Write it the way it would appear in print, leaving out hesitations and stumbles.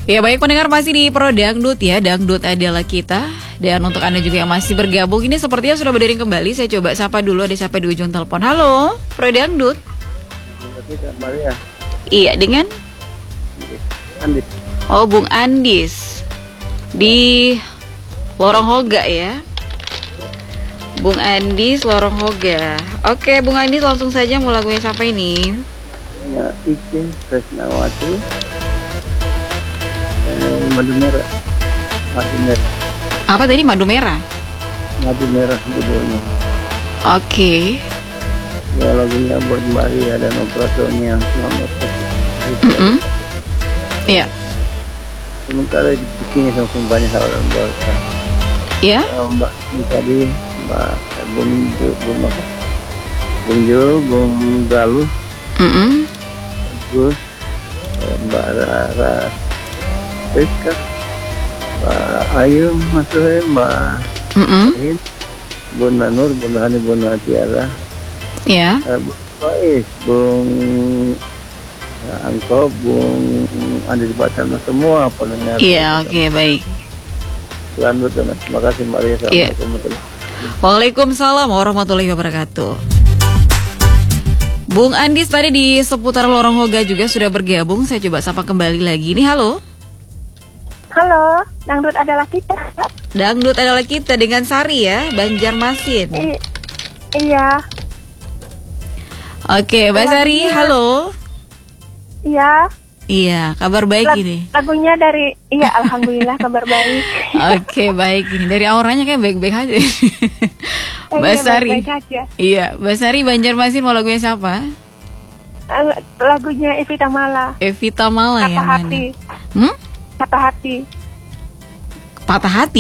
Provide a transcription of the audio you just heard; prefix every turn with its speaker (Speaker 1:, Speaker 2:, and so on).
Speaker 1: Ya baik pendengar, masih di Pro Dangdut ya, Dangdut adalah kita. Dan untuk Anda juga yang masih bergabung, ini sepertinya sudah berdiri kembali. Saya coba sapa dulu, ada siapa di ujung telepon. Halo, Pro Dangdut. Iya, dengan?
Speaker 2: Andis.
Speaker 1: Oh, Bung Andis. Di Lorong Hoga ya. Bung Andis, Lorong Hoga. Oke, Bung Andis, langsung saja mau lagunya siapa ini?
Speaker 2: Ya, Ikin Tresnawati. Madu merah. Madu merah.
Speaker 1: Apa tadi, madu merah?
Speaker 2: Madu merah judulnya.
Speaker 1: Oke.
Speaker 2: Ya, lagunya buat Maria dan operatornya selamat.
Speaker 1: Iya.
Speaker 2: Sementara bikinnya sama banyak hal yang berkata.
Speaker 1: Ya.
Speaker 2: Mbak tadi Mbak Bung Jo, Bung Galuh, terus Mbak Rara Rizka, Mbak Ayu, Mas Sohe, Mbak Ahin, Bun Nanur, Bun Hani, Bun Tiara,
Speaker 1: Ya.
Speaker 2: Bung Faiz, Bung Angkop, Bung Andi Batam, semua pendengar.
Speaker 1: Iya, oke, baik.
Speaker 2: Selamat, terima kasih Maria. Assalamualaikum.
Speaker 1: Waalaikumsalam warahmatullahi wabarakatuh. Bung Andis tadi di seputar Lorong Hoga juga sudah bergabung. Saya coba sapa kembali lagi. Ini halo.
Speaker 3: Halo, Dangdut adalah kita.
Speaker 1: Dangdut adalah kita dengan Sari ya, Banjarmasin.
Speaker 3: Iya.
Speaker 1: Oke, Mbak Sari, halo.
Speaker 3: Iya.
Speaker 1: Iya, kabar baik ini.
Speaker 3: Lagunya dari, alhamdulillah kabar baik.
Speaker 1: Oke, baik ini. Dari auranya kayak baik-baik aja. Mbak Sari.
Speaker 3: Baik aja.
Speaker 1: Iya, Mbak Sari Banjarmasin mau lagunya siapa?
Speaker 3: Lagunya Evita Mala.
Speaker 1: Evita Mala yang mana?
Speaker 3: Patah hati. Patah hati.
Speaker 1: Patah hati.